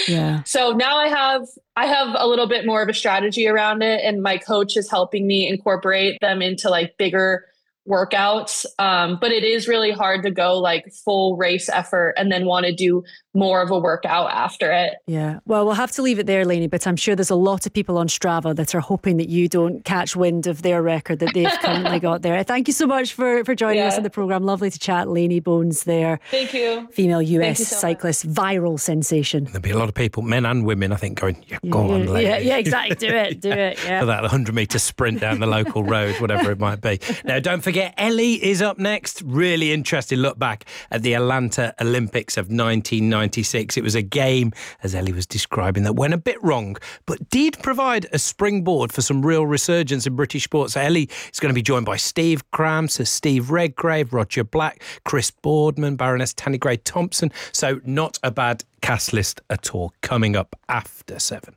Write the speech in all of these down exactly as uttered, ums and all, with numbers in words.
Yeah. So now I have I have a little bit more of a strategy around it, and my coach is helping me incorporate them into like bigger workouts. Um, but it is really hard to go like full race effort and then want to do more of a workout after it. Yeah. Well, we'll have to leave it there, Lainey, but I'm sure there's a lot of people on Strava that are hoping that you don't catch wind of their record that they've currently got there. Thank you so much for, for joining yeah. us on the programme. Lovely to chat. Lainey Bones there. Thank you. Female U S you so cyclist, much. Viral sensation. There'll be a lot of people, men and women, I think, going, yeah, yeah, go yeah, on, Lainey. Yeah, yeah, exactly. Do it, do it. Yeah. For that one hundred metre sprint down the local road, whatever it might be. Now, don't forget, Ellie is up next. Really interesting look back at the Atlanta Olympics of nineteen ninety-six. It was a game, as Ellie was describing, that went a bit wrong, but did provide a springboard for some real resurgence in British sports. So Ellie is going to be joined by Steve Cram, Sir Steve Redgrave, Roger Black, Chris Boardman, Baroness Tanni Grey-Thompson. So not a bad cast list at all, coming up after seven.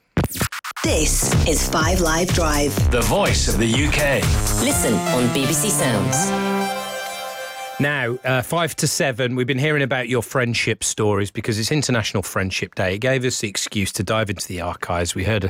This is Five Live Drive, the voice of the U K. Listen on B B C Sounds. Now, uh, five to seven, we've been hearing about your friendship stories because it's International Friendship Day. It gave us the excuse to dive into the archives. We heard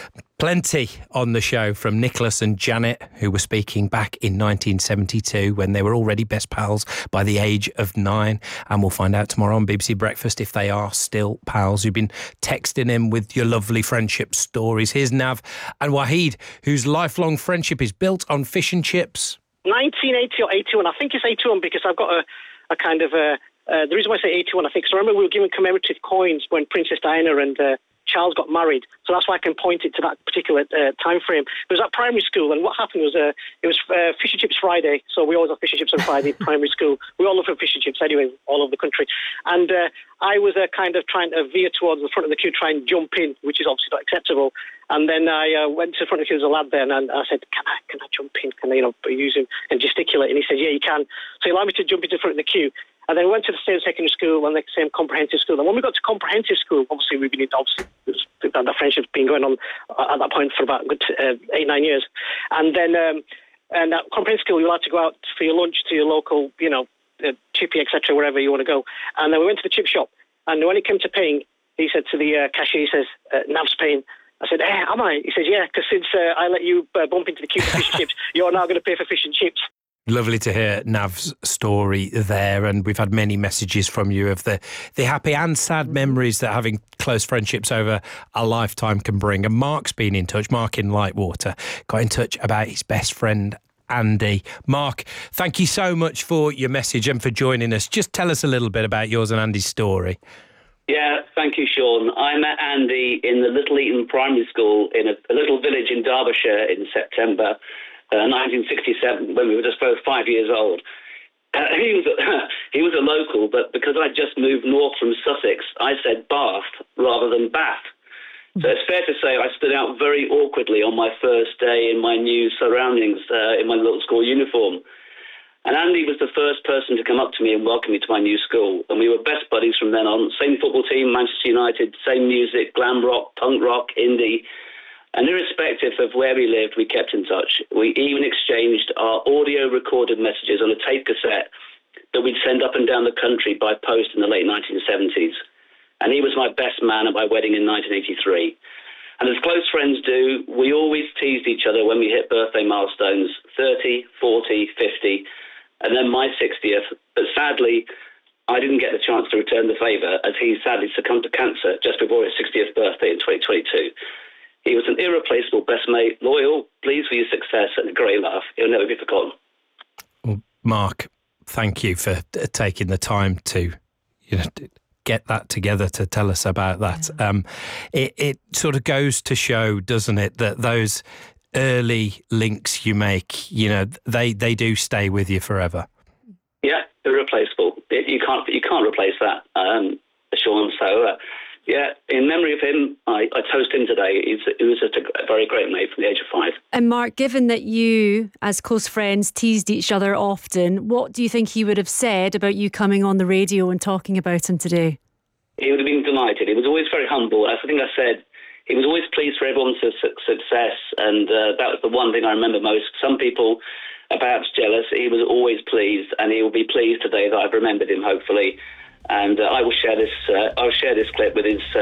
plenty on the show from Nicholas and Janet, who were speaking back in nineteen seventy-two when they were already best pals by the age of nine. And we'll find out tomorrow on B B C Breakfast if they are still pals. You've been texting him with your lovely friendship stories. Here's Nav and Wahid, whose lifelong friendship is built on fish and chips. nineteen eighty or eighty-one, I think it's eighty-one because I've got a, a kind of a, uh, the reason why I say eighty-one, I think, because I remember we were given commemorative coins when Princess Diana and uh, Charles got married, so that's why I can point it to that particular uh, time frame. It was at primary school, and what happened was uh, it was uh, Fish and Chips Friday, so we always have fish and chips on Friday at primary school. We all love fish and chips anyway, all over the country. And uh, I was uh, kind of trying to veer towards the front of the queue, try and jump in, which is obviously not acceptable. And then I uh, went to the front of the queue, there was a lad there, and I said, can I can I jump in? Can I, you know, use him and gesticulate? And he said, yeah, you can. So he allowed me to jump into the front of the queue. And then we went to the same secondary school and the same comprehensive school. And when we got to comprehensive school, obviously we've been, obviously, that friendship's been going on at that point for about good uh, eight, nine years. And then, um, and at comprehensive school, you're allowed to go out for your lunch to your local, you know, uh, chippy, et cetera, wherever you want to go. And then we went to the chip shop. And when it came to paying, he said to the uh, cashier, he says, uh, Nav's paying. I said, hey, am I? He says, yeah, because since uh, I let you uh, bump into the queue for fish and chips, you're now going to pay for fish and chips. Lovely to hear Nav's story there, and we've had many messages from you of the, the happy and sad memories that having close friendships over a lifetime can bring. And Mark's been in touch, Mark in Lightwater, got in touch about his best friend, Andy. Mark, thank you so much for your message and for joining us. Just tell us a little bit about yours and Andy's story. Yeah, thank you, Sean. I met Andy in the Little Eaton Primary School in a, a little village in Derbyshire in September uh, nineteen sixty-seven, when we were just both five years old. Uh, he was a, he was a local, but because I just moved north from Sussex, I said Bath rather than Bath. So it's fair to say I stood out very awkwardly on my first day in my new surroundings, uh, in my little school uniform. And Andy was the first person to come up to me and welcome me to my new school. And we were best buddies from then on. Same football team, Manchester United, same music, glam rock, punk rock, indie. And irrespective of where we lived, we kept in touch. We even exchanged our audio recorded messages on a tape cassette that we'd send up and down the country by post in the late nineteen seventies. And he was my best man at my wedding in nineteen eighty-three. And as close friends do, we always teased each other when we hit birthday milestones, thirty, forty, fifty, and then my sixtieth. But sadly, I didn't get the chance to return the favour, as he sadly succumbed to cancer just before his sixtieth birthday in twenty twenty-two. He was an irreplaceable best mate, loyal, pleased with your success, and a great laugh. He'll never be forgotten. Well, Mark, thank you for taking the time to, you know, get that together to tell us about that. Yeah. Um, it, it sort of goes to show, doesn't it, that those early links you make, you know, they, they do stay with you forever. Yeah, irreplaceable. You can't you can't replace that, um, Sean. So, uh, yeah, in memory of him, I, I toast him today. He's, he was just a very great mate from the age of five. And Mark, given that you, as close friends, teased each other often, what do you think he would have said about you coming on the radio and talking about him today? He would have been delighted. He was always very humble. As I think I said, he was always pleased for everyone's su- success, and uh, that was the one thing I remember most. Some people are perhaps jealous. He was always pleased, and he will be pleased today that I've remembered him, hopefully. And uh, I will share this. Uh, I'll share this clip with his. Uh,